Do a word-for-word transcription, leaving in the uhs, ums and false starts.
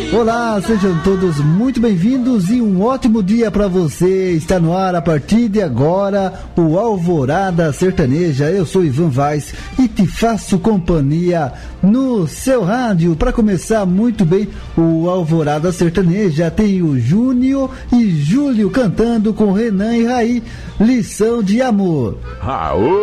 Olá, sejam todos muito bem-vindos e um ótimo dia para você. Está no ar a partir de agora o Alvorada Sertaneja. Eu sou Ivan Vaz e te faço companhia no seu rádio. Para começar muito bem o Alvorada Sertaneja, tem o Júnior e Júlio cantando com Renan e Raí, Lição de Amor. Aô!